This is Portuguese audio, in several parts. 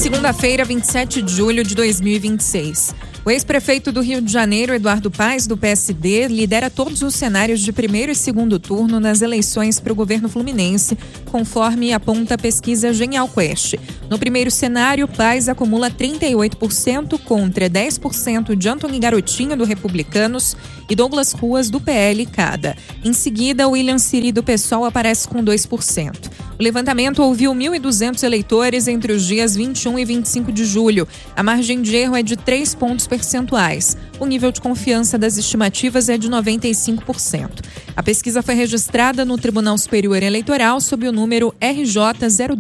Segunda-feira, 27 de julho de 2026. O ex-prefeito do Rio de Janeiro, Eduardo Paes, do PSD, lidera todos os cenários de primeiro e segundo turno nas eleições para o governo fluminense, conforme aponta a pesquisa Genial Quest. No primeiro cenário, Paes acumula 38% contra 10% de Antony Garotinho, do Republicanos, e Douglas Ruas, do PL, cada. Em seguida, William Siri, do PSOL, aparece com 2%. O levantamento ouviu 1.200 eleitores entre os dias 21 e 25 de julho. A margem de erro é de 3 pontos percentuais. O nível de confiança das estimativas é de 95%. A pesquisa foi registrada no Tribunal Superior Eleitoral sob o número RJ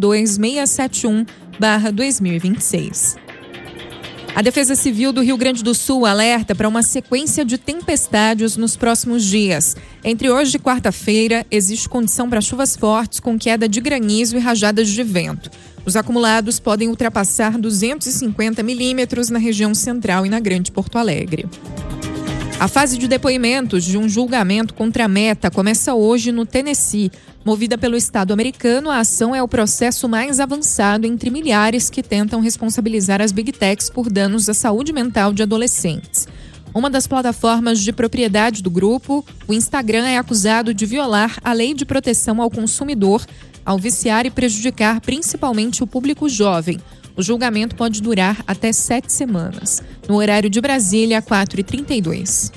02671/2026. A Defesa Civil do Rio Grande do Sul alerta para uma sequência de tempestades nos próximos dias. Entre hoje e quarta-feira, existe condição para chuvas fortes com queda de granizo e rajadas de vento. Os acumulados podem ultrapassar 250 milímetros na região central e na Grande Porto Alegre. A fase de depoimentos de um julgamento contra a Meta começa hoje no Tennessee. Movida pelo Estado americano, a ação é o processo mais avançado entre milhares que tentam responsabilizar as Big Techs por danos à saúde mental de adolescentes. Uma das plataformas de propriedade do grupo, o Instagram, é acusado de violar a lei de proteção ao consumidor ao viciar e prejudicar principalmente o público jovem. O julgamento pode durar até 7 semanas. No horário de Brasília, 4h32.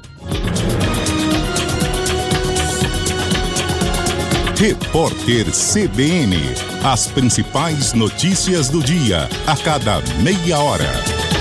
Repórter CBN. As principais notícias do dia, a cada meia hora.